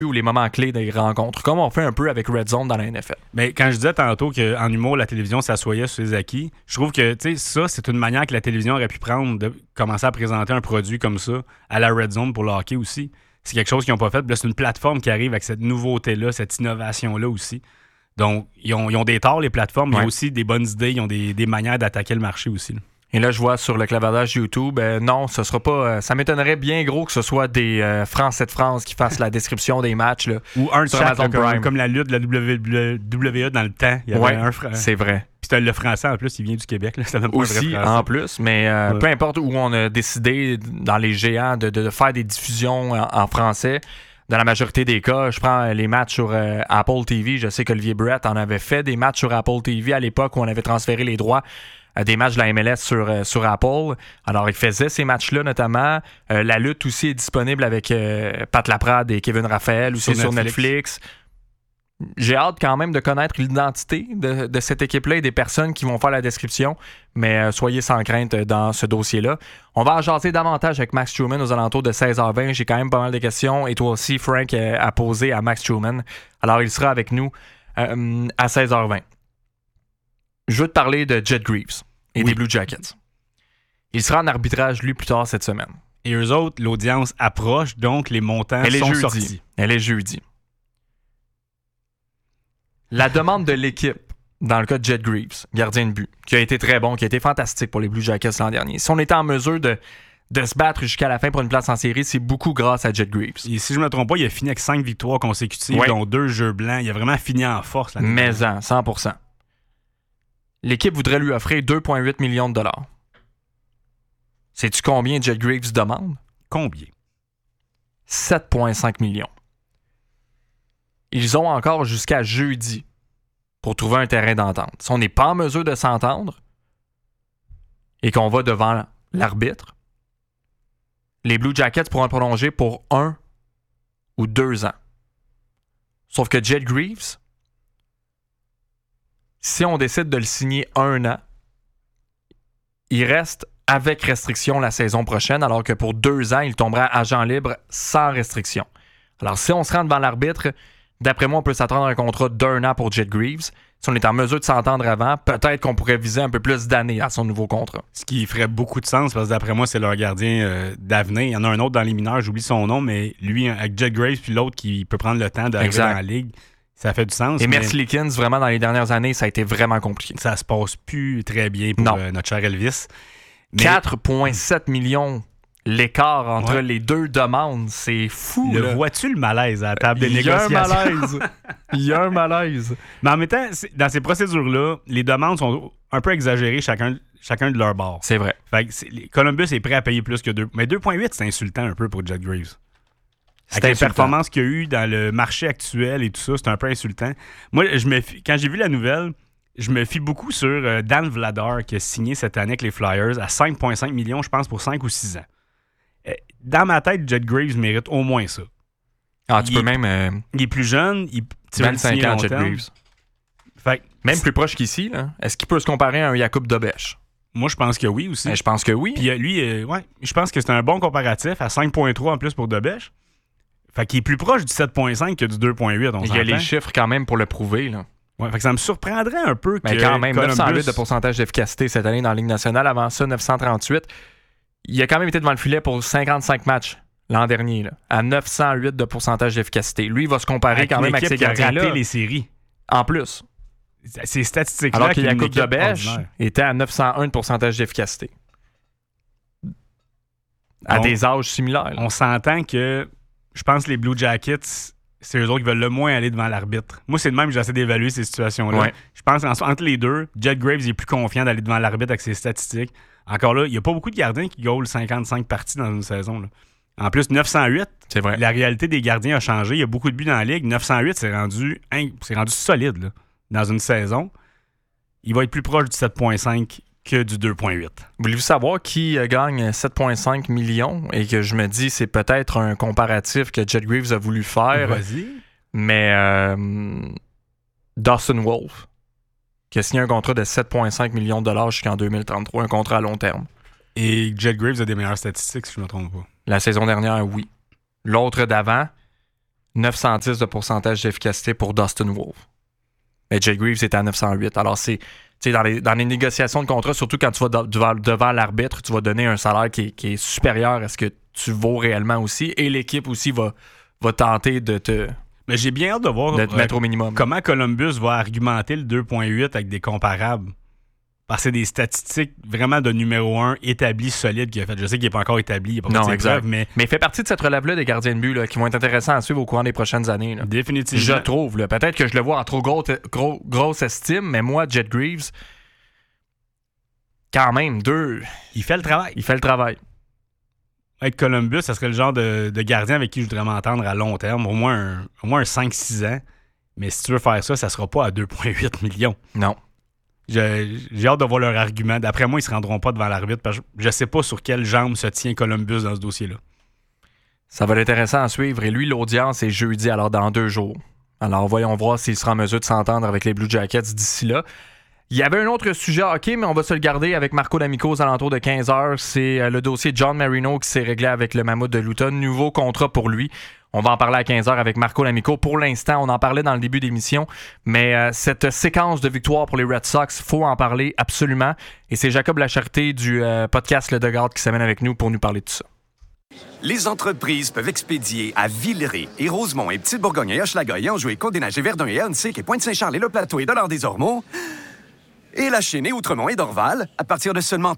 ou les moments clés des rencontres, comme on fait un peu avec Red Zone dans la NFL. Mais quand je disais tantôt qu'en humour, la télévision s'assoyait sur ses acquis, je trouve que ça, c'est une manière que la télévision aurait pu prendre de commencer à présenter un produit comme ça à la Red Zone pour le hockey aussi. C'est quelque chose qu'ils n'ont pas fait. Puis là, c'est une plateforme qui arrive avec cette nouveauté-là, cette innovation-là aussi. Donc, ils ont des torts, les plateformes, mais ils ont aussi des bonnes idées, ils ont des manières d'attaquer le marché aussi. Là. Et là, je vois sur le clavardage YouTube, non, ce sera pas. Ça m'étonnerait bien gros que ce soit des Français de France qui fassent la description des matchs. Là, ou un sur chat Amazon comme la lutte de la WWE dans le temps. Il y avait un c'est vrai. Puis le français, en plus, il vient du Québec. Là. Même pas aussi, un vrai en plus. Mais peu importe où on a décidé, dans les géants, de faire des diffusions en français, dans la majorité des cas, je prends les matchs sur Apple TV. Je sais qu'Olivier Brett en avait fait des matchs sur Apple TV à l'époque où on avait transféré les droits des matchs de la MLS sur Apple. Alors, il faisait ces matchs-là, notamment. La lutte aussi est disponible avec Pat Laprade et Kevin Raphaël, aussi sur Netflix. J'ai hâte quand même de connaître l'identité de cette équipe-là et des personnes qui vont faire la description, mais soyez sans crainte dans ce dossier-là. On va en jaser davantage avec Max Truman aux alentours de 16h20. J'ai quand même pas mal de questions, et toi aussi, Frank, à poser à Max Truman. Alors, il sera avec nous à 16h20. Je veux te parler de Jet Greaves et des Blue Jackets. Il sera en arbitrage, lui, plus tard cette semaine. Et eux autres, l'audience approche, donc les montants sont sortis. Elle est jeudi. La demande de l'équipe, dans le cas de Jet Greaves, gardien de but, qui a été très bon, qui a été fantastique pour les Blue Jackets l'an dernier. Si on était en mesure de se battre jusqu'à la fin pour une place en série, c'est beaucoup grâce à Jet Greaves. Et si je ne me trompe pas, il a fini avec 5 victoires consécutives, dont 2 jeux blancs. Il a vraiment fini en force. Mais en 100%. L'équipe voudrait lui offrir 2,8 millions de dollars. Sais-tu combien Jet Greaves demande? Combien? 7,5 millions. Ils ont encore jusqu'à jeudi pour trouver un terrain d'entente. Si on n'est pas en mesure de s'entendre et qu'on va devant l'arbitre, les Blue Jackets pourront prolonger pour 1 ou 2 ans. Sauf que Jet Greaves, si on décide de le signer 1 an, il reste avec restriction la saison prochaine, alors que pour 2 ans, il tombera agent libre sans restriction. Alors, si on se rend devant l'arbitre, d'après moi, on peut s'attendre à un contrat d'1 an pour Jet Greaves. Si on est en mesure de s'entendre avant, peut-être qu'on pourrait viser un peu plus d'années à son nouveau contrat. Ce qui ferait beaucoup de sens, parce que d'après moi, c'est leur gardien d'avenir. Il y en a un autre dans les mineurs, j'oublie son nom, mais lui, avec Jet Greaves, puis l'autre qui peut prendre le temps d'arriver dans la ligue, ça fait du sens. Et Mercy Likens, vraiment, dans les dernières années, ça a été vraiment compliqué. Ça se passe plus très bien pour notre cher Elvis. Mais 4,7 millions l'écart entre les deux demandes, c'est fou. Vois-tu le malaise à la table de négociation? Il y a un malaise. Mais en même temps, dans ces procédures-là, les demandes sont un peu exagérées chacun de leur bord. C'est vrai. Fait que Columbus est prêt à payer plus que 2. Mais 2,8, c'est insultant un peu pour Jet Greaves. Avec les performances qu'il y a eu dans le marché actuel et tout ça, c'est un peu insultant. Moi, quand j'ai vu la nouvelle, je me fie beaucoup sur Dan Vladar qui a signé cette année avec les Flyers à 5,5 millions, je pense, pour 5 ou 6 ans. Dans ma tête, Jet Graves mérite au moins ça. Ah, tu peux même... il est plus jeune, il 25 ans, Jet Graves. Fait, même plus proche qu'ici, là. Est-ce qu'il peut se comparer à un Jakub Dobeš? Moi, je pense que oui aussi. Je pense que oui. Puis lui, je pense que c'est un bon comparatif à 5,3 en plus pour Dobeš. Fait qu'il est plus proche du 7,5 que du 2,8. Il y a les chiffres quand même pour le prouver, là. Ouais, fait que ça me surprendrait un peu que. Mais quand même, Columbus... 908 de pourcentage d'efficacité cette année dans la Ligue nationale. Avant ça, 938. Il a quand même été devant le filet pour 55 matchs l'an dernier, là, à 908 de pourcentage d'efficacité. Lui, il va se comparer quand même avec ces gardiens-là. Qui a raté les séries. En plus. Ces statistiques-là. Alors que Jakub Dobeš était à 901 de pourcentage d'efficacité. À des âges similaires. On s'entend que je pense que les Blue Jackets, c'est eux autres qui veulent le moins aller devant l'arbitre. Moi, c'est de même que j'essaie d'évaluer ces situations-là. Ouais. Je pense qu'entre les deux, Jet Graves est plus confiant d'aller devant l'arbitre avec ses statistiques. Encore là, il n'y a pas beaucoup de gardiens qui goalent 55 parties dans une saison. Là. En plus, 908, c'est vrai. La réalité des gardiens a changé. Il y a beaucoup de buts dans la ligue. 908, c'est rendu solide là, dans une saison. Il va être plus proche du 7,5 que du 2,8. Voulez-vous savoir qui gagne 7,5 millions et que je me dis c'est peut-être un comparatif que Jet Graves a voulu faire. Vas-y. Mais Dawson Wolf, qui a signé un contrat de 7,5 millions de dollars jusqu'en 2033, un contrat à long terme. Et Jet Graves a des meilleures statistiques, si je ne me trompe pas. La saison dernière, oui. L'autre d'avant, 910 de pourcentage d'efficacité pour Dustin Wolf. Mais Jay Greaves était à 908. Alors, c'est dans les négociations de contrat, surtout quand tu vas devant l'arbitre, tu vas donner un salaire qui est supérieur à ce que tu vaux réellement aussi. Et l'équipe aussi va tenter de te... Mais j'ai bien hâte de voir te mettre au minimum. Comment Columbus va argumenter le 2.8 avec des comparables. Parce que c'est des statistiques vraiment de numéro 1 établies, solides qu'il a fait. Je sais qu'il n'est pas encore établi, il n'y a pas non, de exact. preuves, mais il fait partie de cette relève-là des gardiens de but là, qui vont être intéressants à suivre au courant des prochaines années. Là. Définitivement. Je trouve. Là. Peut-être que je le vois en trop grosse estime, mais moi, Jet Greaves, quand même, 2... Il fait le travail. Être Columbus, ça serait le genre de gardien avec qui je voudrais m'entendre à long terme, au moins un 5-6 ans. Mais si tu veux faire ça, ça sera pas à 2,8 millions. Non. J'ai hâte de voir leur argument. D'après moi, ils se rendront pas devant l'arbitre parce que je sais pas sur quelle jambe se tient Columbus dans ce dossier-là. Ça va être intéressant à suivre. Et lui, l'audience est jeudi, alors dans 2 jours. Alors, voyons voir s'il sera en mesure de s'entendre avec les Blue Jackets d'ici là. Il y avait un autre sujet hockey, mais on va se le garder avec Marco D'Amico aux alentours de 15h. C'est le dossier John Marino qui s'est réglé avec le Mammouth de Luton. Nouveau contrat pour lui. On va en parler à 15h avec Marco D'Amico. Pour l'instant, on en parlait dans le début d'émission, mais cette séquence de victoire pour les Red Sox, il faut en parler absolument. Et c'est Jacob Lacharté du podcast Le Dugout qui s'amène avec nous pour nous parler de tout ça. Les entreprises peuvent expédier à Villeray et Rosemont et Petite-Bourgogne et Hochelaga et Anjou et Côte-des-Neiges et Verdun et Huntsic et Pointe-Saint-Charles et Le Plateau et Dollard-des-Ormeaux et La Chênaie, Outremont et Dorval à partir de seulement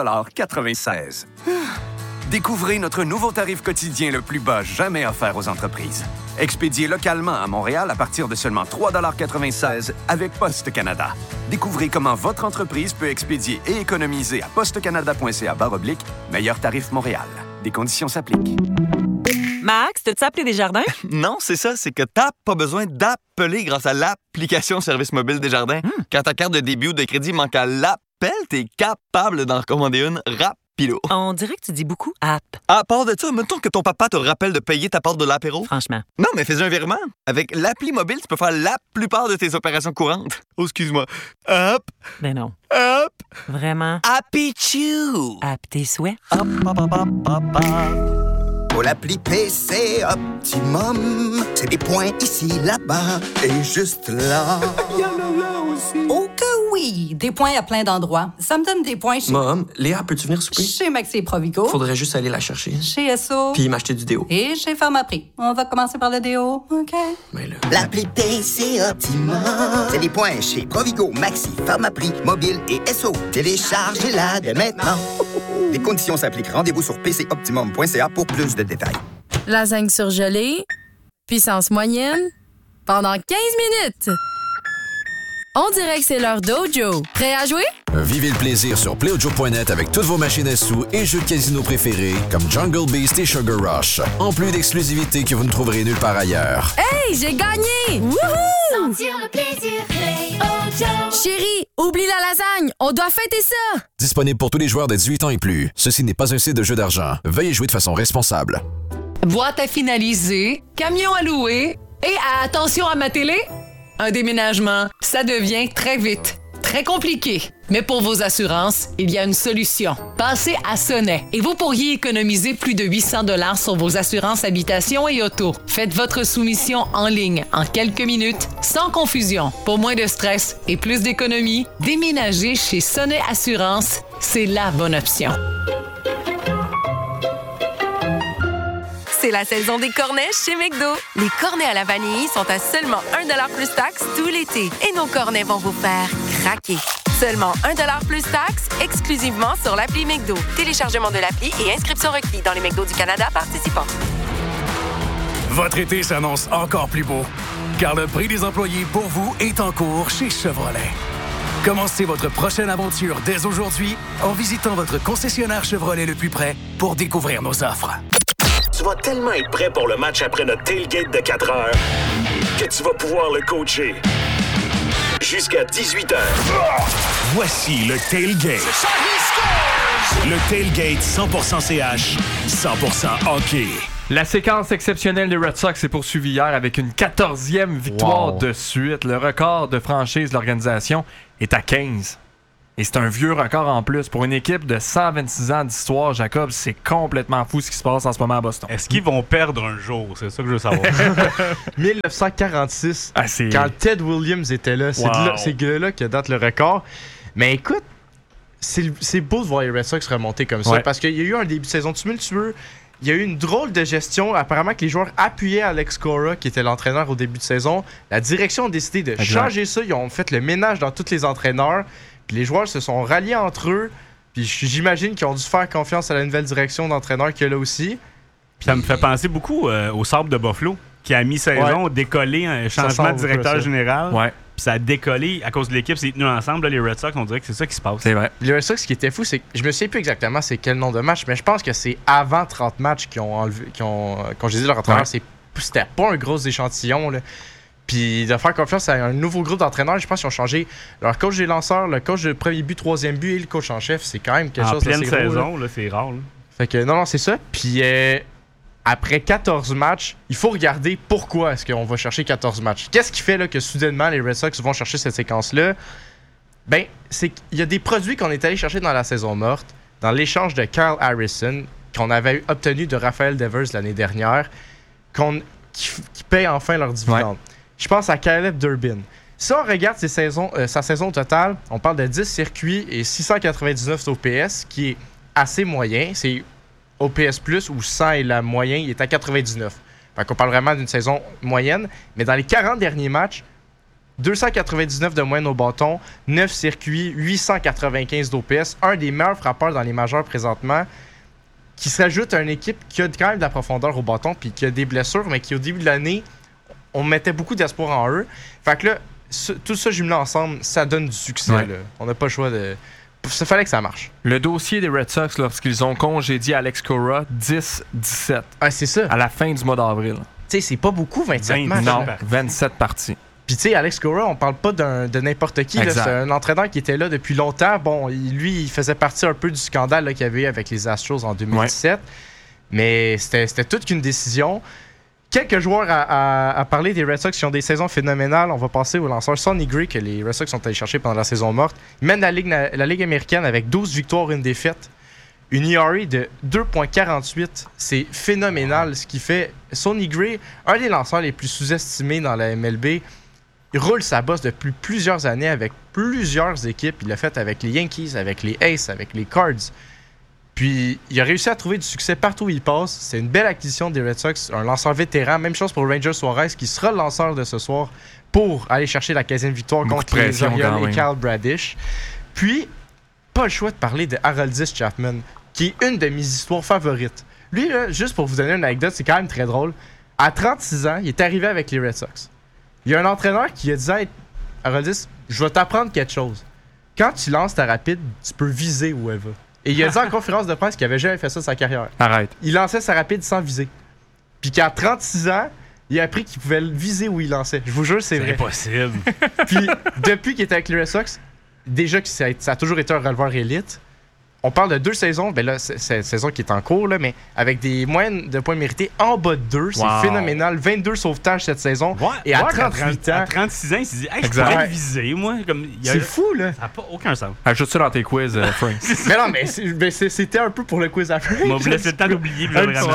3,96 $. Découvrez notre nouveau tarif quotidien le plus bas jamais offert aux entreprises. Expédié localement à Montréal à partir de seulement 3,96 $ avec Poste Canada. Découvrez comment votre entreprise peut expédier et économiser à postecanada.ca/meilleur tarif Montréal. Des conditions s'appliquent. Max, t'as-tu appelé Desjardins? Non, c'est ça, c'est que t'as pas besoin d'appeler grâce à l'application Service mobile Desjardins. Quand ta carte de débit ou de crédit manque à l'appel, t'es capable d'en recommander une rapido. On dirait que tu dis beaucoup app. À part de ça, mettons que ton papa te rappelle de payer ta part de l'apéro. Franchement. Non, mais fais un virement. Avec l'appli mobile, tu peux faire la plupart de tes opérations courantes. Oh, excuse-moi. Hop. Ben non. Hop. Vraiment. Happy Chew. App tes souhaits. Hop, hop, hop, hop, hop, hop. Pour l'appli PC Optimum, c'est des points ici, là-bas et juste là. Il y en a là aussi. Oh que oui! Des points à plein d'endroits. Ça me donne des points chez... Mom, Léa, peux-tu venir souper? Chez Maxi et Provigo. Faudrait juste aller la chercher. Chez Esso. Puis m'acheter du déo. Et chez Pharmaprix. On va commencer par le déo, OK? Mais là... L'appli PC Optimum, c'est des points chez Provigo, Maxi, Pharmaprix, Mobile et Esso. Téléchargez-la dès maintenant. Les conditions s'appliquent. Rendez-vous sur pcoptimum.ca pour plus de détails. Lasagne surgelée, puissance moyenne, pendant 15 minutes. On dirait que c'est l'heure d'Ojo. Prêt à jouer? Vivez le plaisir sur PlayOjo.net avec toutes vos machines à sous et jeux de casino préférés comme Jungle Beast et Sugar Rush. En plus d'exclusivités que vous ne trouverez nulle part ailleurs. Hey, j'ai gagné! Wouhou! Sentir le plaisir, PlayOjo. Chérie, oublie la lasagne, on doit fêter ça! Disponible pour tous les joueurs de 18 ans et plus. Ceci n'est pas un site de jeu d'argent. Veuillez jouer de façon responsable. Boîte à finaliser, camion à louer et attention à ma télé, un déménagement, ça devient très vite, très compliqué. Mais pour vos assurances, il y a une solution. Passez à Sonnet et vous pourriez économiser plus de 800 $ sur vos assurances habitation et auto. Faites votre soumission en ligne en quelques minutes, sans confusion. Pour moins de stress et plus d'économie, déménager chez Sonnet Assurance, c'est la bonne option. C'est la saison des cornets chez McDo. Les cornets à la vanille sont à seulement 1$ plus taxes tout l'été. Et nos cornets vont vous faire craquer. Seulement 1$ plus taxes, exclusivement sur l'appli McDo. Téléchargement de l'appli et inscription requis dans les McDo du Canada participants. Votre été s'annonce encore plus beau, car le prix des employés pour vous est en cours chez Chevrolet. Commencez votre prochaine aventure dès aujourd'hui en visitant votre concessionnaire Chevrolet le plus près pour découvrir nos offres. Tu vas tellement être prêt pour le match après notre tailgate de 4 heures que tu vas pouvoir le coacher jusqu'à 18h. Voici le tailgate. Le tailgate 100% CH, 100% hockey. La séquence exceptionnelle des Red Sox s'est poursuivie hier avec une 14e victoire de suite. Le record de franchise de l'organisation est à 15. Et c'est un vieux record en plus. Pour une équipe de 126 ans d'histoire, Jacob, c'est complètement fou ce qui se passe en ce moment à Boston. Est-ce qu'ils vont perdre un jour? C'est ça que je veux savoir. 1946, quand Ted Williams était là, c'est là que date le record. Mais écoute, c'est beau de voir les Red Sox remonter comme ça, parce qu'il y a eu un début de saison tumultueux. Il y a eu une drôle de gestion. Apparemment que les joueurs appuyaient Alex Cora, qui était l'entraîneur au début de saison. La direction a décidé de changer ça. Ils ont fait le ménage dans tous les entraîneurs. Puis les joueurs se sont ralliés entre eux. Puis j'imagine qu'ils ont dû faire confiance à la nouvelle direction d'entraîneur qu'il y a là aussi. Puis ça me fait penser beaucoup au Sabre de Buffalo, qui a mi-saison décollé un changement de directeur général. Ouais. Puis ça a décollé à cause de l'équipe, c'est tenu ensemble. Là, les Red Sox, on dirait que c'est ça qui se passe. C'est vrai. Les Red Sox, ce qui était fou, c'est que je me souviens plus exactement c'est quel nombre de matchs, mais je pense que c'est avant 30 matchs qu'ils ont congédié leur entraîneur. C'était pas un gros échantillon. Là. Puis de faire confiance à un nouveau groupe d'entraîneurs, je pense qu'ils ont changé leur coach des lanceurs, le coach de premier but, troisième but et le coach en chef. C'est quand même quelque chose d'assez gros. En pleine saison, là, c'est rare. Là. Fait que non, c'est ça. Puis après 14 matchs, il faut regarder pourquoi est-ce qu'on va chercher 14 matchs. Qu'est-ce qui fait là, que soudainement les Red Sox vont chercher cette séquence-là? Ben, c'est qu'il y a des produits qu'on est allé chercher dans la saison morte, dans l'échange de Kyle Harrison, qu'on avait obtenu de Rafael Devers l'année dernière, qui paye enfin leur dividende. Ouais. Je pense à Caleb Durbin. Si on regarde sa saison totale, on parle de 10 circuits et 699 OPS, qui est assez moyen. C'est OPS+, où 100 est la moyenne, il est à 99. Fait qu'on parle vraiment d'une saison moyenne. Mais dans les 40 derniers matchs, 299 de moyenne au bâton, 9 circuits, 895 d'OPS, un des meilleurs frappeurs dans les majeurs présentement, qui se rajoute à une équipe qui a quand même de la profondeur au bâton, puis qui a des blessures, mais qui au début de l'année, on mettait beaucoup d'espoir en eux. Fait que là, tout ça jumelé ensemble, ça donne du succès. Ouais. Là. On n'a pas le choix de... Il fallait que ça marche. Le dossier des Red Sox, lorsqu'ils ont congédié Alex Cora, 10-17. Ah, c'est ça. À la fin du mois d'avril. Tu sais, c'est pas beaucoup, 27 matchs. Non, 27 parties. Puis, tu sais, Alex Cora, on parle pas de n'importe qui. Là, c'est un entraîneur qui était là depuis longtemps. Bon, il faisait partie un peu du scandale qu'il y avait eu avec les Astros en 2017. Ouais. Mais c'était toute qu'une décision. Quelques joueurs à parler des Red Sox qui ont des saisons phénoménales. On va passer au lanceur Sonny Gray, que les Red Sox sont allés chercher pendant la saison morte. Il mène la Ligue américaine avec 12 victoires et une défaite. Une ERA de 2.48. C'est phénoménal ce qu'il fait. Sonny Gray, un des lanceurs les plus sous-estimés dans la MLB, il roule sa bosse depuis plusieurs années avec plusieurs équipes. Il l'a fait avec les Yankees, avec les Aces, avec les Cards. Puis, il a réussi à trouver du succès partout où il passe. C'est une belle acquisition des Red Sox, un lanceur vétéran. Même chose pour Ranger Suarez, qui sera le lanceur de ce soir pour aller chercher la 15e victoire contre les Orioles et Kyle Bradish. Puis, pas le choix de parler de Aroldis Chapman, qui est une de mes histoires favorites. Lui, là, juste pour vous donner une anecdote, c'est quand même très drôle. À 36 ans, il est arrivé avec les Red Sox. Il y a un entraîneur qui a dit hey, Aroldis, je vais t'apprendre quelque chose. Quand tu lances ta rapide, tu peux viser où elle va. Et il a dit en conférence de presse qu'il avait jamais fait ça de sa carrière. Arrête. Il lançait sa rapide sans viser. Puis qu'à 36 ans, il a appris qu'il pouvait viser où il lançait. Je vous jure, c'est vrai. C'est impossible. Puis depuis qu'il était avec les Red Sox, déjà que ça a toujours été un releveur élite. On parle de 2 saisons, ben là, c'est la saison qui est en cours, là, mais avec des moyennes de points mérités en bas de 2. C'est phénoménal. 22 sauvetages cette saison. Ouais, et à 38 ans. À 36 ans, il s'est dit hey, je pourrais viser, moi. C'est fou, là. Ça n'a pas aucun sens. Ajoute ça dans tes quiz, Frank. Mais non, mais c'était un peu pour le quiz à Frank. On m'a laissé le temps d'oublier.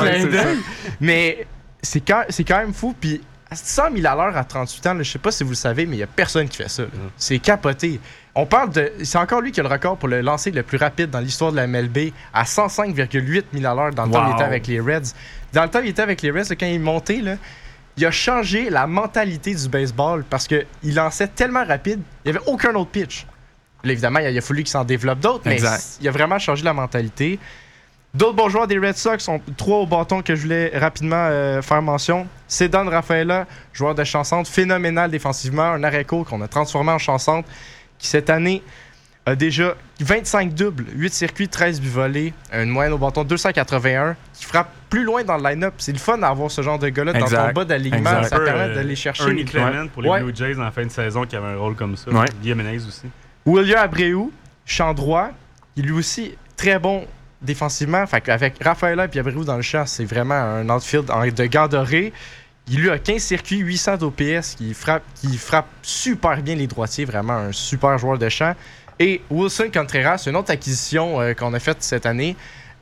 Mais c'est quand même fou. Puis 100 000 à l'heure à 38 ans, là, je sais pas si vous le savez, mais il n'y a personne qui fait ça. C'est capoté. On parle de... C'est encore lui qui a le record pour le lancer le plus rapide dans l'histoire de la MLB à 105,8 000 à l'heure dans le temps où il était avec les Reds. Dans le temps où il était avec les Reds, là, quand il est monté, là, il a changé la mentalité du baseball parce qu'il lançait tellement rapide, il n'y avait aucun autre pitch. Là, évidemment, il a fallu qu'il s'en développe d'autres, mais il a vraiment changé la mentalité. D'autres bons joueurs des Red Sox sont 3 au bâton que je voulais rapidement faire mention. Ceddanne Rafaela, joueur de chancentre, phénoménal défensivement, un arrêt-court qu'on a transformé en chancentre, qui cette année a déjà 25 doubles, 8 circuits, 13 buts volés, une moyenne au bâton 281, qui frappe plus loin dans le line-up. C'est le fun d'avoir ce genre de gars-là dans ton bas d'alignement. Ça permet d'aller chercher... Ernie Clement pour les Blue Jays en fin de saison qui avait un rôle comme ça. Guillaume Menez aussi. William Abreu, champ droit, il est lui aussi très bon défensivement. Fait avec Rafaela et Abreu dans le champ, c'est vraiment un outfield de gants dorés. Il lui a 15 circuits, 800 d'OPS, qui frappe super bien les droitiers, vraiment un super joueur de champ. Et Wilson Contreras, une autre acquisition qu'on a faite cette année.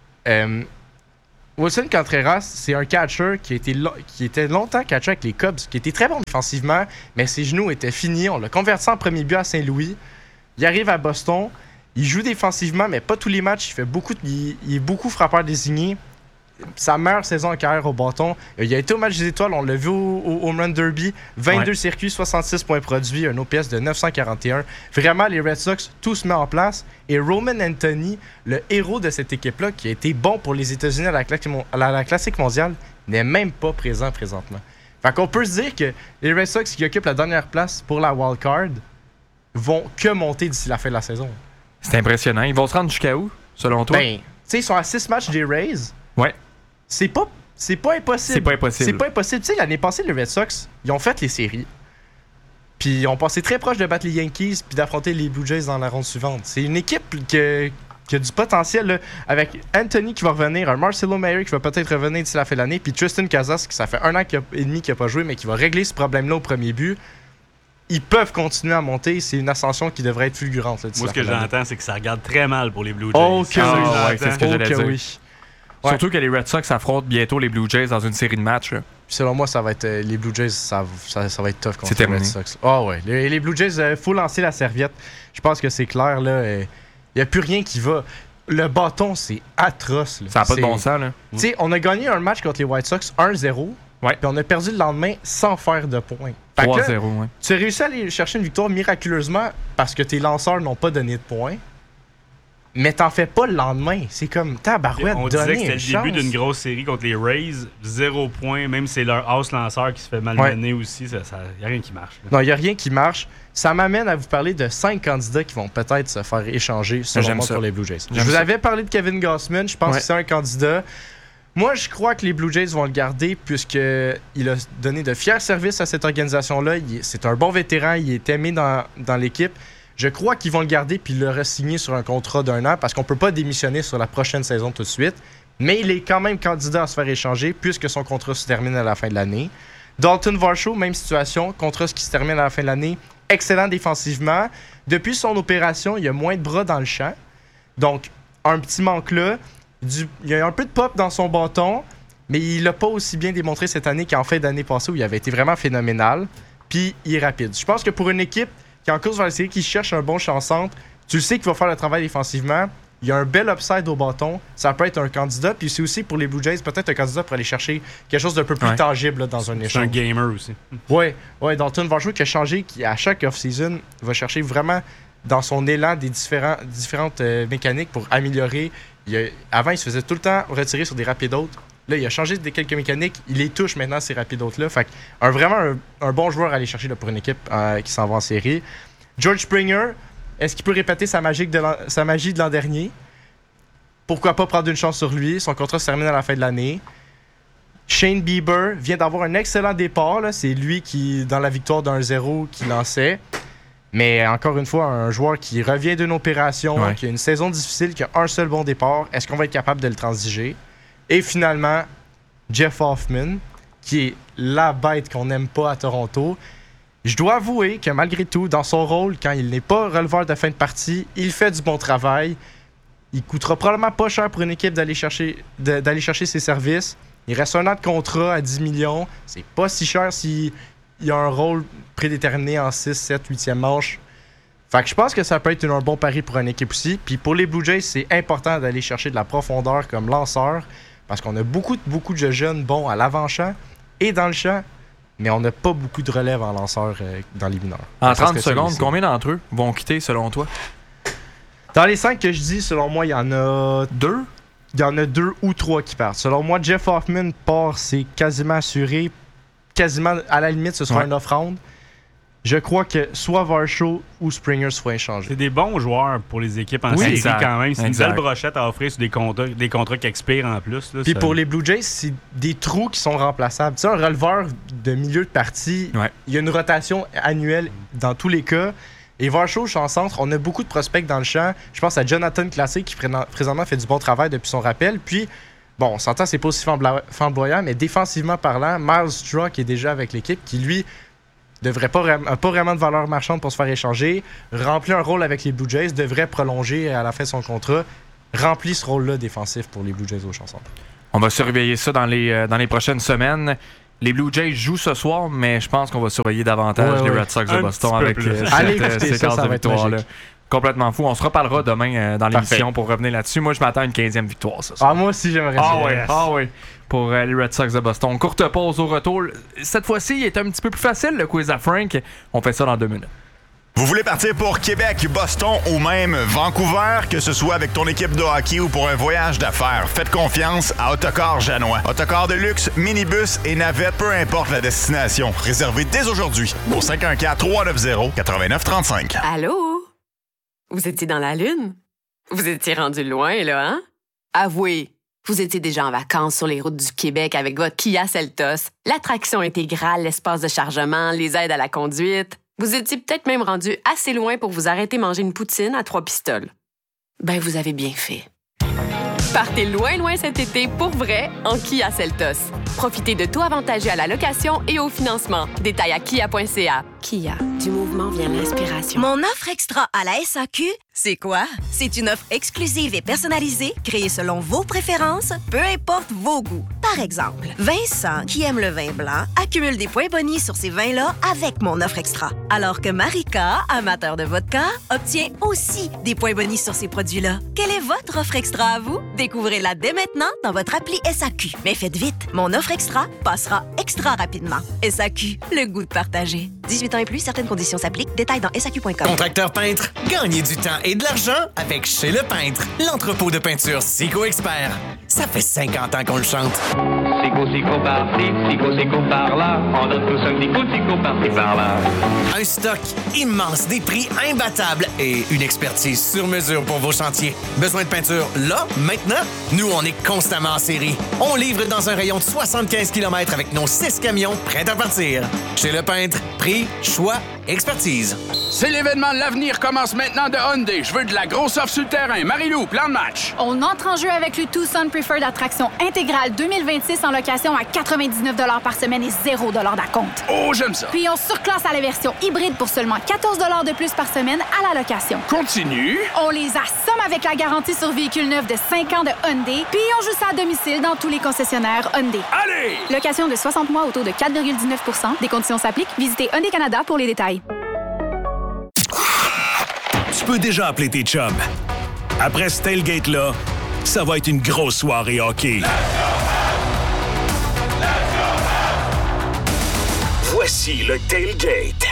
Wilson Contreras, c'est un catcher qui était longtemps catcher avec les Cubs, qui était très bon défensivement, mais ses genoux étaient finis. On l'a converti en premier but à Saint-Louis. Il arrive à Boston. Il joue défensivement, mais pas tous les matchs. Il est beaucoup frappeur désigné. Sa meilleure saison en carrière au bâton. Il a été au match des étoiles, on l'a vu au Home Run Derby. 22 circuits, 66 points produits, un OPS de 941. Vraiment, les Red Sox, tout se met en place. Et Roman Anthony, le héros de cette équipe-là, qui a été bon pour les États-Unis à la Classique mondiale, n'est même pas présent présentement. Fait qu'on peut se dire que les Red Sox qui occupent la dernière place pour la wild card vont que monter d'ici la fin de la saison. C'est impressionnant. Ils vont se rendre jusqu'à où, selon toi? Ben, tu sais, ils sont à 6 matchs des Rays. Ouais. C'est pas impossible. C'est pas impossible. C'est pas impossible. Tu sais, l'année passée, les Red Sox, ils ont fait les séries. Puis ils ont passé très proche de battre les Yankees puis d'affronter les Blue Jays dans la ronde suivante. C'est une équipe qui a du potentiel, là, avec Anthony qui va revenir, un Marcelo Mayer qui va peut-être revenir d'ici la fin de l'année, puis Tristan Casas, qui ça fait 1 an et demi qu'il n'a pas joué, mais qui va régler ce problème-là au premier but. Ils peuvent continuer à monter. C'est une ascension qui devrait être fulgurante. Là, moi, ce que j'entends, c'est que ça regarde très mal pour les Blue Jays. Oh, que ouais, c'est ce que j'allais dire. Oui. Ouais. Surtout que les Red Sox affrontent bientôt les Blue Jays dans une série de matchs. Selon moi, ça va être les Blue Jays, ça va être tough contre les Red Sox. Ouais. Les Blue Jays, il faut lancer la serviette. Je pense que c'est clair. Il n'y a plus rien qui va. Le bâton, c'est atroce. Là. Ça n'a pas de bon sens. Tu sais, on a gagné un match contre les White Sox 1-0. Ouais. Puis on a perdu le lendemain sans faire de points. 3-0, ouais. Tu as réussi à aller chercher une victoire miraculeusement parce que tes lanceurs n'ont pas donné de points. Mais t'en fais pas le lendemain. C'est comme tabarouette. On disait que c'était le début d'une grosse série contre les Rays. 0 points. Même si c'est leur house lanceur qui se fait malmener aussi. Il n'y a rien qui marche. Non, il n'y a rien qui marche. Ça m'amène à vous parler de 5 candidats qui vont peut-être se faire échanger selon moi pour les Blue Jays. Je vous avais parlé de Kevin Gausman. Je pense que c'est un candidat. Moi, je crois que les Blue Jays vont le garder puisqu'il a donné de fiers services à cette organisation-là. C'est un bon vétéran. Il est aimé dans l'équipe. Je crois qu'ils vont le garder puis le re-signer sur un contrat d'1 an parce qu'on ne peut pas démissionner sur la prochaine saison tout de suite. Mais il est quand même candidat à se faire échanger puisque son contrat se termine à la fin de l'année. Dalton Varsho, même situation, contrat qui se termine à la fin de l'année. Excellent défensivement. Depuis son opération, il y a moins de bras dans le champ. Donc, un petit manque là. Il y a un peu de pop dans son bâton, mais il l'a pas aussi bien démontré cette année qu'en fin d'année passée où il avait été vraiment phénoménal. Puis, il est rapide. Je pense que pour une équipe qui est en course vers la série, qui cherche un bon champ-centre, tu sais qu'il va faire le travail défensivement. Il y a un bel upside au bâton. Ça peut être un candidat. Puis c'est aussi pour les Blue Jays, peut-être un candidat pour aller chercher quelque chose d'un peu plus tangible là, dans un échange. C'est un gamer aussi. Ouais, Dalton Varsho qui a changé, qui à chaque off-season va chercher vraiment dans son élan des différentes mécaniques pour améliorer. Avant, il se faisait tout le temps retirer sur des rapidotes. Là, il a changé quelques mécaniques. Il les touche maintenant, ces rapidotes-là. Fait vraiment un bon joueur à aller chercher là, pour une équipe qui s'en va en série. George Springer, est-ce qu'il peut répéter sa magie de l'an dernier? Pourquoi pas prendre une chance sur lui? Son contrat se termine à la fin de l'année. Shane Bieber vient d'avoir un excellent départ. Là. C'est lui qui, dans la victoire d'1-0, qui lançait. Mais encore une fois, un joueur qui revient d'une opération, qui a une saison difficile, qui a un seul bon départ. Est-ce qu'on va être capable de le transiger? Et finalement, Jeff Hoffman, qui est la bête qu'on n'aime pas à Toronto. Je dois avouer que malgré tout, dans son rôle, quand il n'est pas releveur de fin de partie, il fait du bon travail. Il coûtera probablement pas cher pour une équipe d'aller chercher ses services. Il reste 1 an de contrat à 10 millions. C'est pas si cher s'il y a un rôle prédéterminé en 6, 7, 8e manche. Fait que je pense que ça peut être un bon pari pour une équipe aussi. Puis pour les Blue Jays, c'est important d'aller chercher de la profondeur comme lanceur parce qu'on a beaucoup de jeunes bons à l'avant-champ et dans le champ, mais on n'a pas beaucoup de relève en lanceur dans les mineurs. En 30 secondes, combien d'entre eux vont quitter selon toi? Dans les 5 que je dis, selon moi, il y en a 2. Il y en a 2 ou 3 qui partent. Selon moi, Jeff Hoffman part, c'est quasiment assuré. Quasiment, à la limite, ce sera une offrande. Je crois que soit Varsho ou Springer soient échangés. C'est des bons joueurs pour les équipes en série quand même. C'est une belle brochette à offrir sur des contrats qui expirent en plus. Puis pour les Blue Jays, c'est des trous qui sont remplaçables. Tu sais, un releveur de milieu de partie, il y a une rotation annuelle dans tous les cas. Et Varsho, champ centre, on a beaucoup de prospects dans le champ. Je pense à Jonathan Classic qui présentement fait du bon travail depuis son rappel. Puis, bon, on s'entend, c'est pas aussi flamboyant, mais défensivement parlant, Miles Straw qui est déjà avec l'équipe, qui lui devrait pas vraiment de valeur marchande pour se faire échanger, remplit un rôle avec les Blue Jays, devrait prolonger à la fin de son contrat, remplit ce rôle-là défensif pour les Blue Jays au Champ Centre. On va surveiller ça dans les prochaines semaines. Les Blue Jays jouent ce soir, mais je pense qu'on va surveiller davantage les Red Sox de Boston avec cette séquence de victoire-là. Complètement fou. On se reparlera demain dans l'émission pour revenir là-dessus. Moi, je m'attends à une 15e victoire ce soir. Moi aussi, j'aimerais ça. Oui. Pour les Red Sox de Boston. Courte pause au retour. Cette fois-ci, il est un petit peu plus facile, le quiz à Frank. On fait ça dans 2 minutes. Vous voulez partir pour Québec, Boston ou même Vancouver, que ce soit avec ton équipe de hockey ou pour un voyage d'affaires, faites confiance à Autocar Janois. Autocar de luxe, minibus et navette, peu importe la destination. Réservez dès aujourd'hui au 514-390-8935. Allô? Vous étiez dans la Lune? Vous étiez rendu loin, là, hein? Avouez, vous étiez déjà en vacances sur les routes du Québec avec votre Kia Seltos, l'attraction intégrale, l'espace de chargement, les aides à la conduite. Vous étiez peut-être même rendu assez loin pour vous arrêter manger une poutine à 3 pistoles. Ben, vous avez bien fait. Partez loin cet été pour vrai en Kia Seltos. Profitez de taux avantageux à la location et au financement. Détails à kia.ca. Kia, du mouvement vient l'inspiration. Mon offre extra à la SAQ, c'est quoi? C'est une offre exclusive et personnalisée, créée selon vos préférences, peu importe vos goûts. Par exemple, Vincent, qui aime le vin blanc, accumule des points bonus sur ces vins-là avec mon offre extra. Alors que Marika, amateur de vodka, obtient aussi des points bonus sur ces produits-là. Quelle est votre offre extra à vous? Découvrez-la dès maintenant dans votre appli SAQ. Mais faites vite, mon offre extra passera extra rapidement. SAQ, le goût de partager. 18 ans et plus, certaines conditions s'appliquent. Détails dans SAQ.com. Contracteur peintre, gagnez du temps et de l'argent avec Chez Le Peintre, l'entrepôt de peinture Sico Expert. Ça fait 50 ans qu'on le chante. Sico par-ci, Sico par-là. On donne tous un Sico par-ci par-là. Un stock immense, des prix imbattables et une expertise sur mesure pour vos chantiers. Besoin de peinture là, maintenant? Nous, on est constamment en série. On livre dans un rayon de 75 km avec nos 6 camions prêts à partir. Chez Le Peintre, prix, choix, expertise. C'est l'événement de l'avenir commence maintenant de Hyundai. Je veux de la grosse offre sur le terrain. Marie-Lou, plan de match. On entre en jeu avec le Tucson Preferred Attraction intégrale 2026 en location à 99 $ par semaine et 0 $ d'acompte. Oh, j'aime ça. Puis on surclasse à la version hybride pour seulement 14 $ de plus par semaine à la location. Continue. On les assomme avec la garantie sur véhicule neuf de 5 ans de Hyundai. Puis on joue ça à domicile dans tous les concessionnaires Hyundai. Allez! Location de 60 mois au taux de 4,19 %. Des conditions s'appliquent. Visitez Hyundai Canada pour les détails. Tu peux déjà appeler tes chums. Après ce tailgate-là, ça va être une grosse soirée hockey. Voici le Tailgate